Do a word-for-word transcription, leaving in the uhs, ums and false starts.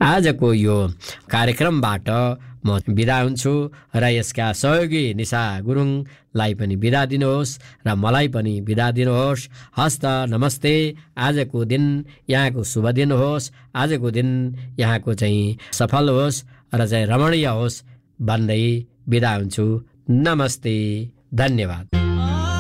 आजको यो कार्यक्रमबाट म बिदा हुन्छु र यसका सहयोगी निशा गुरुङलाई पनि बिदा दिनुहोस् र मलाई पनि बिदा दिनुहोस्। हस्त नमस्ते। आजको दिन यहाँको शुभ दिन होस्, आजको दिन यहाँको चाहिँ सफल होस् र चाहिँ रमणीय होस् भन्दै बिदा हुन्छु। नमस्ते, धन्यवाद।